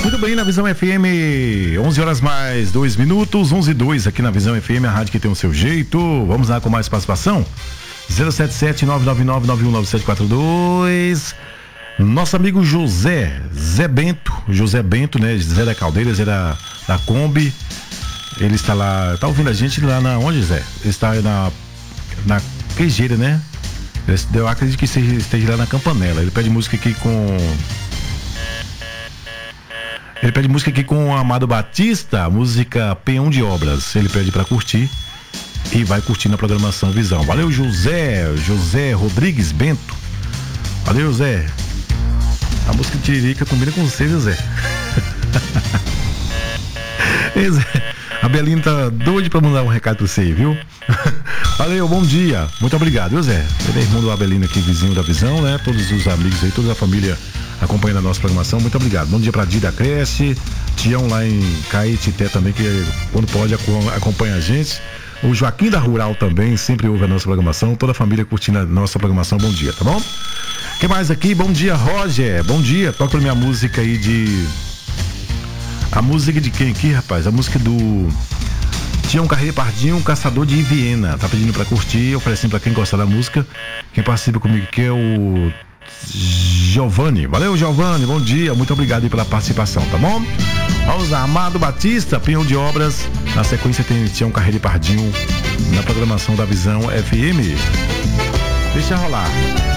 Muito bem, na Visão FM, 11 horas mais 2 minutos, 11 e 2 aqui na Visão FM, a rádio que tem o seu jeito. Vamos lá com mais participação? 077-999-919742. Nosso amigo Zé Bento, né? Zé da Caldeira, Zé da Kombi. Ele está lá, tá ouvindo a gente lá na onde, Zé? Ele está na Queijeira, né? Eu acredito que esteja lá na Campanella. Ele pede música aqui com o Amado Batista, música Peão de Obras. Ele pede pra curtir e vai curtir na programação Visão. Valeu, José Rodrigues Bento. Valeu, Zé. A música de Tiririca combina com você, viu, Zé? Ei, Zé, a Belinha tá doida pra mandar um recado pra você, viu? Valeu, bom dia. Muito obrigado, viu, Zé? Ele é irmão do Abelino aqui, vizinho da Visão, né? Todos os amigos aí, toda a família acompanhando a nossa programação. Muito obrigado. Bom dia pra Dida Cresce, Tião lá em Caetité também, que quando pode acompanha a gente. O Joaquim da Rural também sempre ouve a nossa programação. Toda a família curtindo a nossa programação. Bom dia, tá bom? O que mais aqui? Bom dia, Roger. Bom dia. Toca pra minha música aí de... A música de quem aqui, rapaz? A música do... Tião Carreiro Pardinho, Caçador de Viena. Tá pedindo pra curtir, oferecendo pra quem gosta da música. Quem participa comigo aqui é o Giovanni. Valeu, Giovanni. Bom dia. Muito obrigado aí pela participação, tá bom? Vamos lá. Amado Batista, Peão de Obras. Na sequência tem Tião Carreiro Pardinho na programação da Visão FM. Deixa rolar.